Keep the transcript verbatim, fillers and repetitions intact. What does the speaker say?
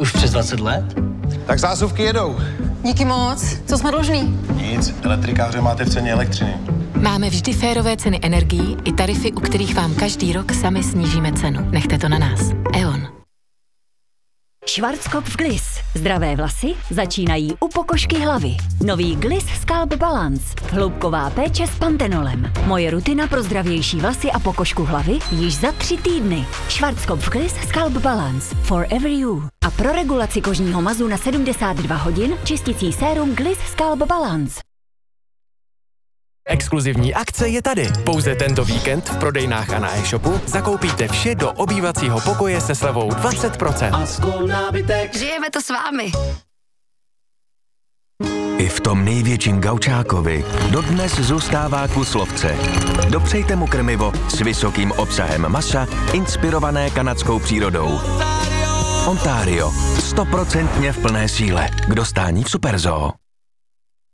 Už přes dvacet let? Tak zásuvky jedou. Díky moc. Co jsme dlužní? Nic, elektrikáře máte v ceně elektřiny. Máme vždy férové ceny energií i tarify, u kterých vám každý rok sami snížíme cenu. Nechte to na nás. E O N. Schwarzkopf Gliss. Zdravé vlasy začínají u pokožky hlavy. Nový Gliss Scalp Balance. Hloubková péče s pantenolem. Moje rutina pro zdravější vlasy a pokožku hlavy již za tři týdny. Schwarzkopf Gliss Scalp Balance. Forever you. A pro regulaci kožního mazu na sedmdesát dva hodin čisticí sérum Gliss Scalp Balance. Exkluzivní akce je tady. Pouze tento víkend v prodejnách a na e-shopu zakoupíte vše do obývacího pokoje se slevou dvacet procent. Žijeme to s vámi. I v tom největším gaučákovi dodnes zůstává kus lovce. Dopřejte mu krmivo s vysokým obsahem masa, inspirované kanadskou přírodou. Ontario. Stoprocentně v plné síle. K dostání v Superzoo.